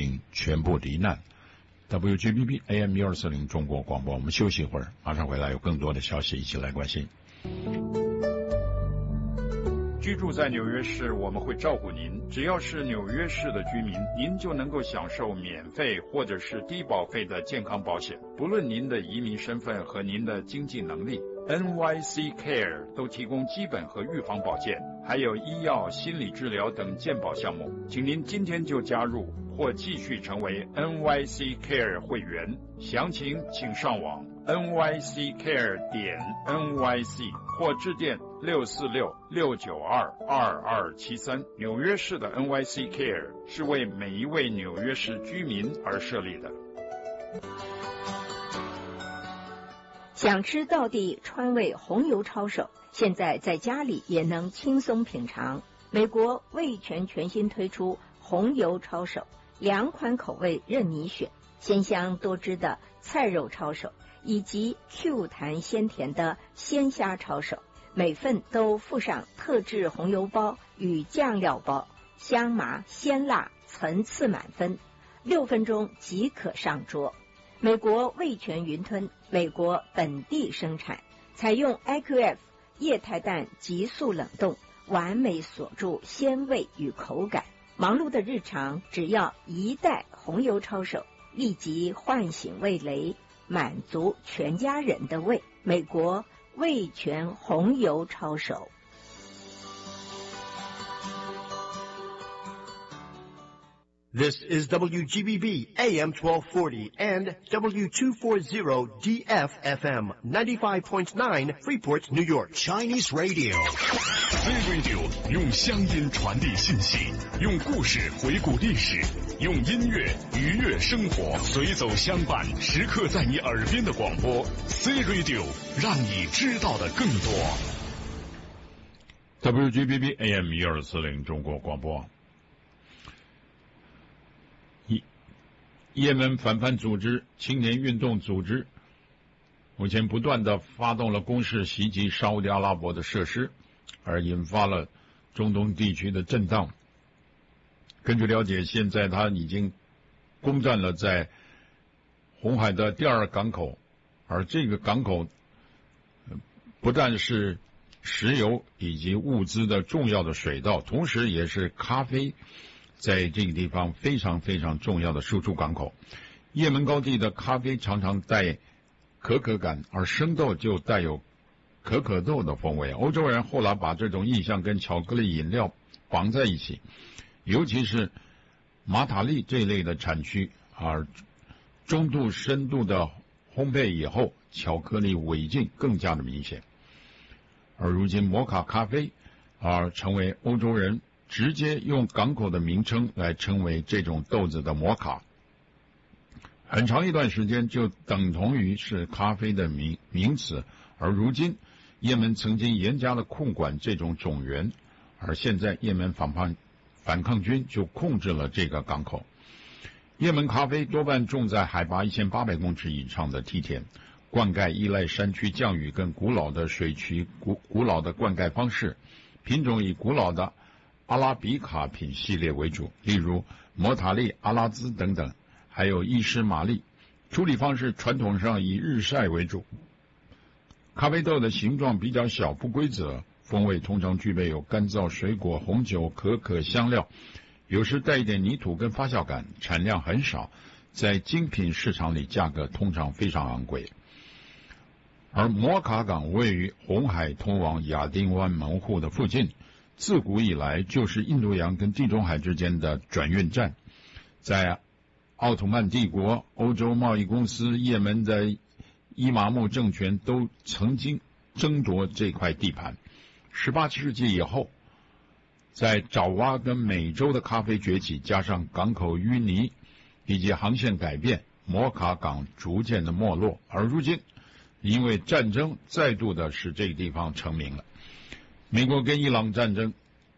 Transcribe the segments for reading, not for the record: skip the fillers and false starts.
经全部罹难。WGBB AM 1240中国广播，我们休息一会儿，马上回来有更多的消息一起来关心。居住在纽约市，我们会照顾您。只要是纽约市的居民，您就能够享受免费或者是低保费的健康保险，不论您的移民身份和您的经济能力。NYC Care 都提供基本和预防保健，还有医药、心理治疗等健保项目。请您今天就加入或继续成为 NYC Care 会员，详情请上网 nyccare.nyc 或致电646-692-2273。纽约市的 NYC Care 是为每一位纽约市居民而设立的。 想吃道地川味红油抄手，现在在家里也能轻松品尝。美国味全全新推出红油抄手，2款口味任你选，鲜香多汁的菜肉抄手，以及 Q 弹鲜甜的鲜虾抄手，每份都附上特制红油包与酱料包，香麻鲜辣，层次满分，6分钟即可上桌。美国味全云吞，美国本地生产，采用 IQF 液态氮急速冷冻，完美锁住鲜味与口感。忙碌的日常，只要1袋红油抄手，立即唤醒味蕾，满足全家人的胃。美国味全红油抄手。 This is WGBB AM 1240 and W240 DFFM 95.9 Freeport, New York. Chinese Radio. C Radio 用乡音传递信息，用故事回顾历史，用音乐愉悦生活，随走相伴，时刻在你耳边的广播。C Radio 让你知道的更多。 WGBB AM 1240中国广播。也门反叛组织青年运动组织目前不断的发动了攻势袭击沙烏地阿拉伯的设施，而引发了中东地区的震荡。根据了解，现在他已经攻占了在红海的第2港口，而这个港口不但是石油以及物资的重要的水道，同时也是咖啡在这个地方非常非常重要的输出港口。也门高地的咖啡常常带可可感，而生豆就带有可可豆的风味。欧洲人后来把这种印象跟巧克力饮料绑在一起，尤其是马塔利这类的产区，而中度深度的烘焙以后，巧克力尾劲更加的明显。而如今摩卡咖啡成为欧洲人直接用港口的名称来称为这种豆子的摩卡，很长一段时间就等同于是咖啡的名词。而如今也门曾经严加的控管这种种源，而现在也门反抗军就控制了这个港口。也门咖啡多半种在海拔1800公尺以上的梯田，灌溉依赖山区降雨跟古老的水渠古老的灌溉方式，品种以古老的阿拉比卡品系列为主，例如摩塔利、阿拉兹等等，还有伊诗玛丽。处理方式传统上以日晒为主。咖啡豆的形状比较小，不规则，风味通常具备有干燥水果、红酒、可可香料，有时带一点泥土跟发酵感，产量很少，在精品市场里价格通常非常昂贵。而摩卡港位于红海通往亚丁湾门户的附近，自古以来就是印度洋跟地中海之间的转运站。在奥图曼帝国、欧洲贸易公司、也门的伊玛目政权都曾经争夺这块地盘。18世纪以后，在爪哇跟美洲的咖啡崛起，加上港口淤泥以及航线改变，摩卡港逐渐的没落。而如今因为战争再度的使这个地方成名了。美国跟伊朗战争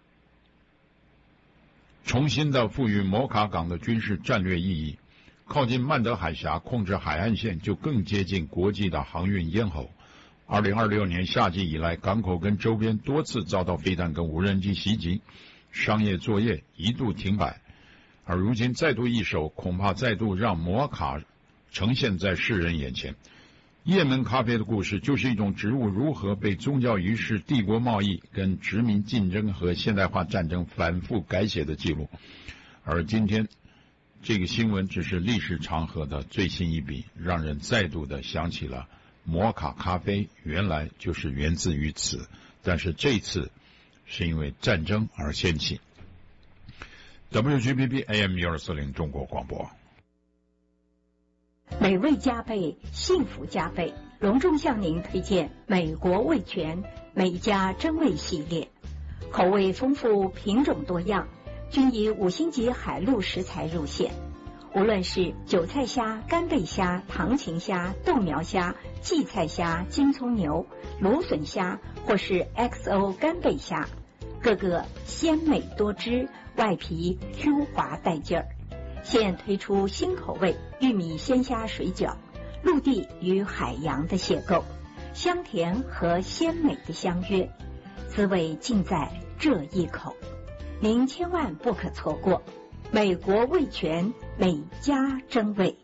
重新的赋予摩卡港的军事战略意义，靠近曼德海峡，控制海岸线，就更接近国际的航运咽喉。2026年夏季以来，港口跟周边多次遭到飞弹跟无人机袭击，商业作业一度停摆。 而如今再度易手，恐怕再度让摩卡呈现在世人眼前。也门咖啡的故事就是一种植物如何被宗教仪式、帝国贸易跟殖民竞争和现代化战争反复改写的记录。而今天这个新闻只是历史长河的最新一笔，让人再度的想起了摩卡咖啡原来就是源自于此，但是这次是因为战争而掀起。WGBB AM 1240中国广播。 美味加倍，幸福加倍，隆重向您推荐美国味全美家珍味系列，口味丰富，品种多样，均以5星级海陆食材入线。无论是韭菜虾、干贝虾、唐芹虾、豆苗虾、荠菜虾、金葱牛、芦笋虾，或是 XO 干贝虾，个个鲜美多汁，外皮 Q 滑带劲儿。现推出新口味玉米鲜虾水饺，陆地与海洋的邂逅，香甜和鲜美的相约，滋味尽在这一口，您千万不可错过。美国味全美家珍味。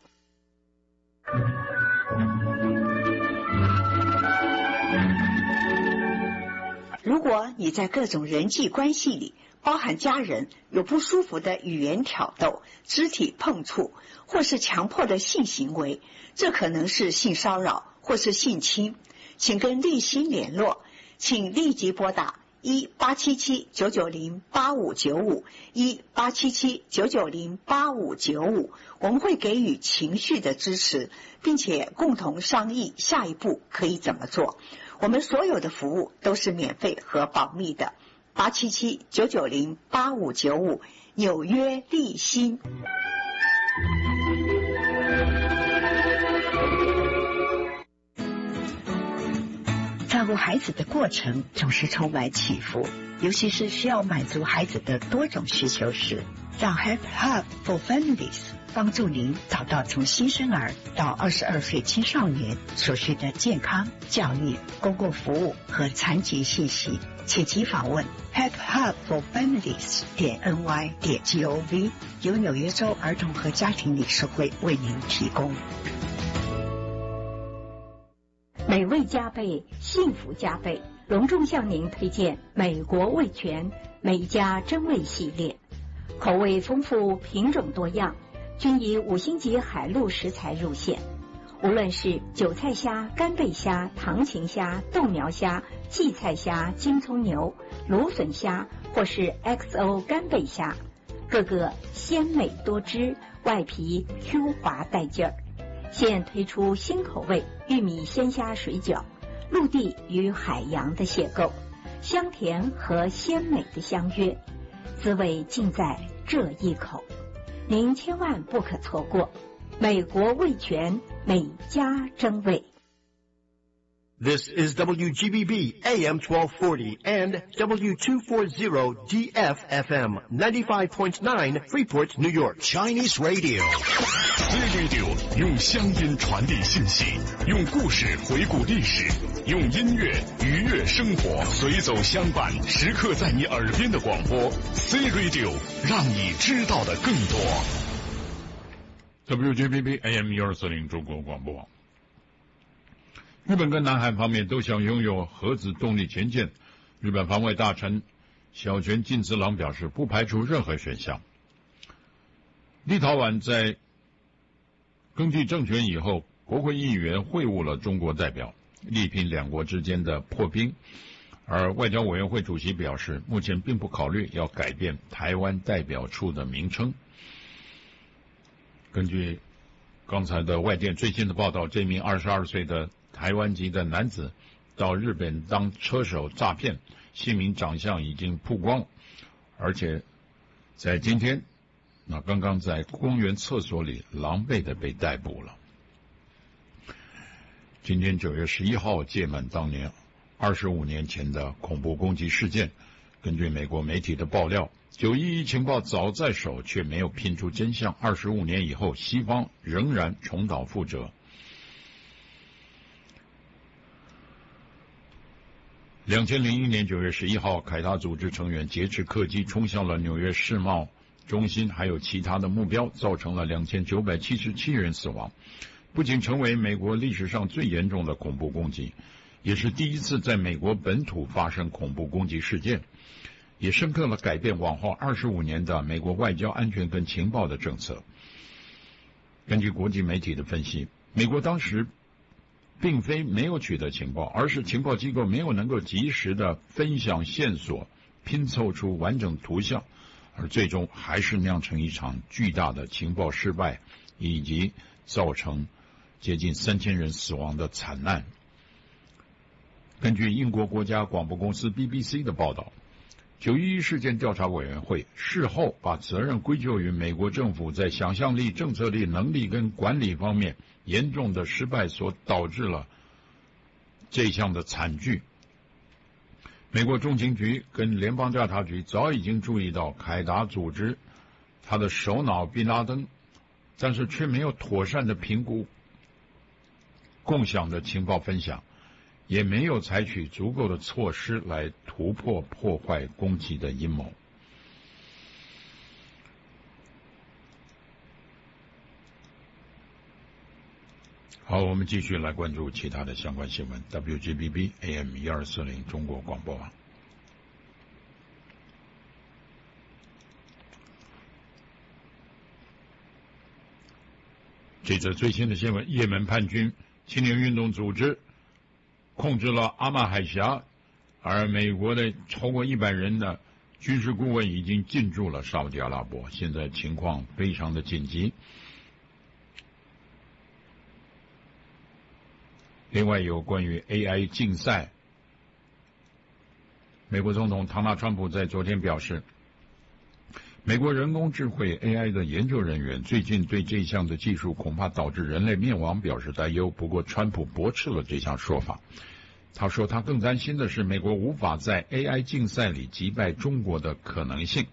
如果你在各种人际关系里，包含家人，有不舒服的语言挑逗、肢体碰触，或是强迫的性行为，这可能是性骚扰或是性侵，请跟立新联络，请立即拨打1877-990-8595 1877-990-8595，我们会给予情绪的支持，并且共同商议下一步可以怎么做。我们所有的服务都是免费和保密的。877-990-8595，纽约立新。照顾孩子的过程总是充满起伏，尤其是需要满足孩子的多种需求时，让 Help Hub for Families 帮助您找到从新生儿到22岁青少年所需的健康、教育、公共服务和残疾信息，请即访问 helphubforfamilies.ny.gov， 由纽约州儿童和家庭理事会为您提供。 美味加倍，幸福加倍，隆重向您推荐美国味全美家珍味系列，口味丰富，品种多样，均以5星级海陆食材入线。无论是韭菜虾、干贝虾、唐芹虾、豆苗虾、荠菜虾、金葱牛、芦笋虾，或是 XO 干贝虾，个个鲜美多汁，外皮 Q 滑带劲儿。现推出新口味玉米鲜虾水饺，陆地与海洋的邂逅，香甜和鲜美的相约，滋味尽在这一口，您千万不可错过。美国味全美家珍味。 This is WGBB AM 1240 and W240 DFFM 95.9 Freeport, New York. Chinese Radio。C Radio 用乡音传递信息，用故事回顾历史，用音乐愉悦生活，随走相伴，时刻在你耳边的广播。C Radio 让你知道的更多。 WGBB AM 1240中国广播。日本跟南韩方面都想拥有核子动力潜舰。日本防卫大臣小泉进次郎表示，不排除任何选项。立陶宛在更替政权以后，国会议员会晤了中国代表，力拼两国之间的破冰。而外交委员会主席表示，目前并不考虑要改变台湾代表处的名称。根据刚才的外电最新的报道，这名22岁的台湾籍的男子到日本当车手诈骗，姓名长相已经曝光，而且在今天刚刚在公园厕所里狼狈的被逮捕了。今天9月11号届满当年25年前的恐怖攻击事件。根据美国媒体的爆料，911情报早在手，却没有拼出真相。25年以后，西方仍然重蹈覆辙。2001年9月11号，凯塔组织成员劫持客机冲向了纽约世贸中心还有其他的目标，造成了2977人死亡，不仅成为美国历史上最严重的恐怖攻击，也是第一次在美国本土发生恐怖攻击事件，也深刻地改变往后25年的美国外交安全跟情报的政策。根据国际媒体的分析，美国当时并非没有取得情报，而是情报机构没有能够及时的分享线索，拼凑出完整图像，而最终还是酿成一场巨大的情报失败，以及造成接近3000人死亡的惨案。根据英国国家广播公司 BBC 的报道，911事件调查委员会事后把责任归咎于美国政府在想象力、政策力、能力跟管理方面严重的失败所导致了这项的惨剧。美国中情局跟联邦调查局早已经注意到凯达组织他的首脑宾拉登，但是却没有妥善的评估共享的情报分享，也没有采取足够的措施来突破破坏攻击的阴谋。好，我们继续来关注其他的相关新闻。WGBB AM 1240中国广播网。这则最新的新闻：也门叛军青年运动组织控制了阿曼海峡，而美国的超过100人的军事顾问已经进驻了沙特阿拉伯，现在情况非常的紧急。另外有关于 AI 竞赛，美国总统唐纳川普在昨天表示，美国人工智慧 AI 的研究人员最近对这项的技术恐怕导致人类灭亡表示担忧，不过川普驳斥了这项说法。他说他更担心的是美国无法在 AI 竞赛里击败中国的可能性。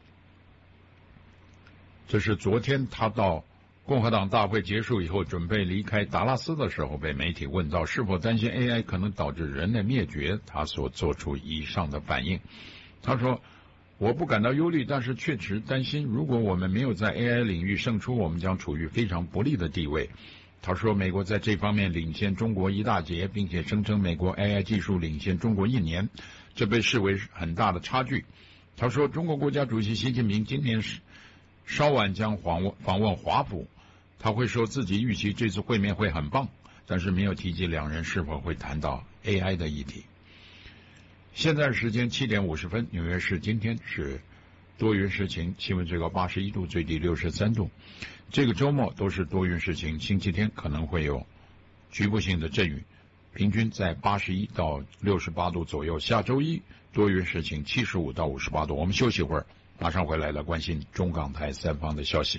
这是昨天他到共和党大会结束以后准备离开达拉斯的时候被媒体问到是否担心 AI 可能导致人类灭绝，他所做出以上的反应。他说，我不感到忧虑，但是确实担心如果我们没有在 AI 领域胜出，我们将处于非常不利的地位。他说美国在这方面领先中国一大截，并且声称美国 AI 技术领先中国1年，这被视为很大的差距。他说中国国家主席习近平今年稍晚将访问华府，他会说自己预期这次会面会很棒，但是没有提及两人是否会谈到 AI 的议题。现在时间7点50分，纽约市今天是多云时晴，气温最高81度，最低63度。这个周末都是多云时晴，星期天可能会有局部性的阵雨，平均在81到68度左右。下周一多云时晴，75到58度。我们休息一会儿，马上回来了，关心中港台三方的消息。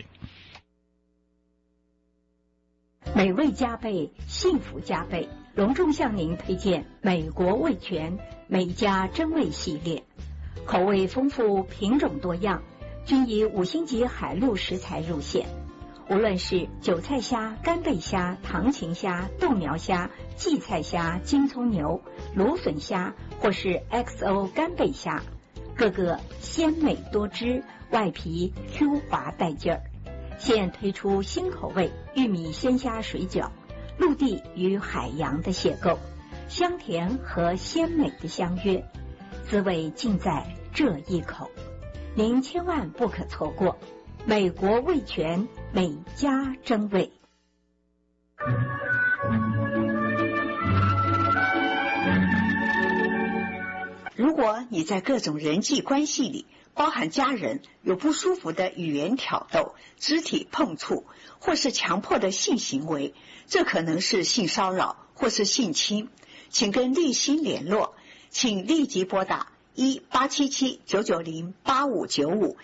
美味加倍，幸福加倍，隆重向您推荐美国味全美家珍味系列，口味丰富，品种多样，均以5星级海陆食材入线。无论是韭菜虾、干贝虾、唐芹虾、豆苗虾、荠菜虾、金葱牛、芦笋虾，或是 XO 干贝虾，个个鲜美多汁，外皮 Q 滑带劲儿。现推出新口味玉米鲜虾水饺，陆地与海洋的邂逅，香甜和鲜美的相约，滋味尽在这一口，您千万不可错过。美国味全美家珍味。 如果你在各种人际关系里，包含家人，有不舒服的语言挑逗、肢体碰触，或是强迫的性行为，这可能是性骚扰或是性侵，请跟立新联络，请立即拨打1877-990-8595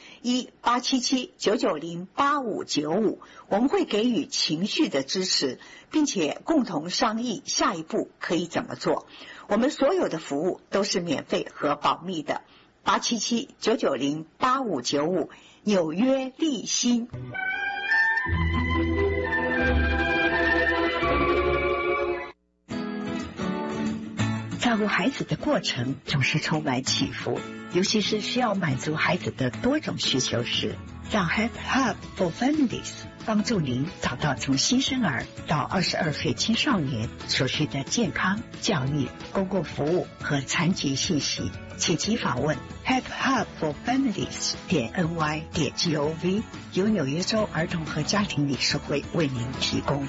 1877-990-8595，我们会给予情绪的支持，并且共同商议下一步可以怎么做。我们所有的服务都是免费和保密的。877-990-8595，纽约立新。照顾孩子的过程总是充满起伏，尤其是需要满足孩子的多种需求时， 让 Help Hub for Families 帮助您找到从新生儿到22岁青少年所需的健康、教育、公共服务和残疾信息，请即访问 helphubforfamilies.ny.gov， 由纽约州儿童和家庭理事会为您提供。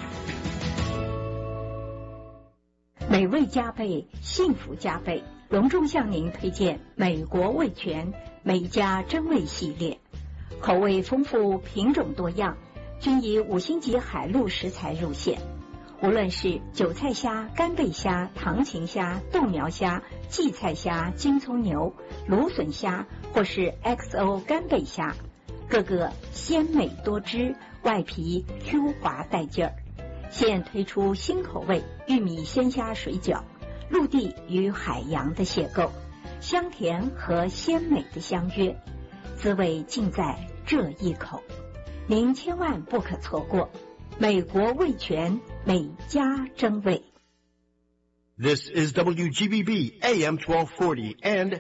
美味加倍，幸福加倍，隆重向您推荐美国味全美家真味系列，口味丰富，品种多样，均以5星级海陆食材入线。无论是韭菜虾、干贝虾、唐芹虾、豆苗虾、荠菜虾、金葱牛、芦笋虾，或是 XO 干贝虾，个个鲜美多汁，外皮 Q 滑带劲儿。现推出新口味玉米鲜虾水饺，陆地与海洋的邂逅，香甜和鲜美的相约，滋味尽在这一口，您千万不可错过。美国味全美家真味。 This is WGBB AM 1240 and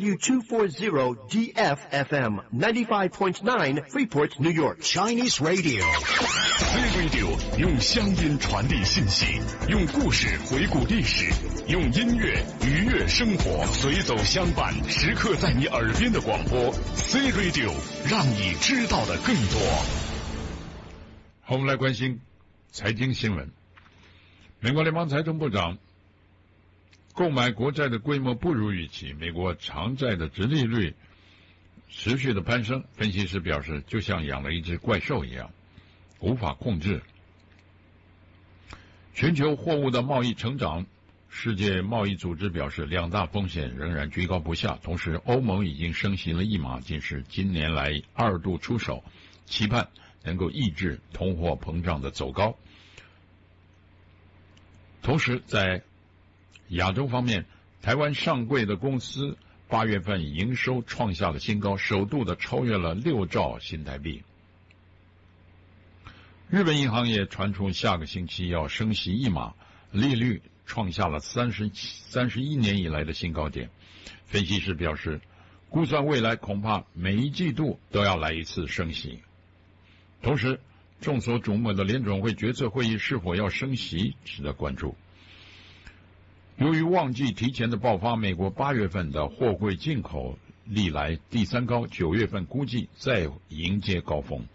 W240 DFFM 95.9 Freeport, New York. Chinese Radio C Radio 用乡音传递信息，用故事回顾历史，用音乐愉悦生活，随走相伴，时刻在你耳边的广播 C Radio， 让你知道的更多。 好，我们来关心财经新闻。美国联邦财政部长购买国债的规模不如预期，美国长债的殖利率持续的攀升，分析师表示就像养了一只怪兽一样，无法控制。全球货物的贸易成长，世界贸易组织表示两大风险仍然居高不下，同时欧盟已经升息了1码，仅是今年来2度出手，期盼能够抑制通货膨胀的走高。同时在亚洲方面，台湾上柜的公司8月份营收创下了新高，首度的超越了6兆新台币。日本银行也传出下个星期要升息1码，利率创下了31年以来的新高点。分析师表示，估算未来恐怕每一季度都要来一次升息。同时，众所瞩目的联准会决策会议是否要升息值得关注。由于旺季提前的爆发，美国8月份的货柜进口历来第3高，9月份估计再迎接高峰。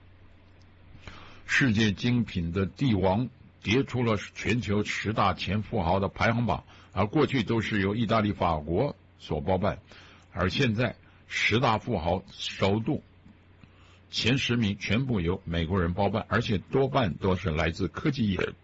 世界精品的帝王跌出了全球10大前富豪的排行榜，而过去都是由意大利、法国所包办，而现在10大富豪首度前10名全部由美国人包办，而且多半都是来自科技业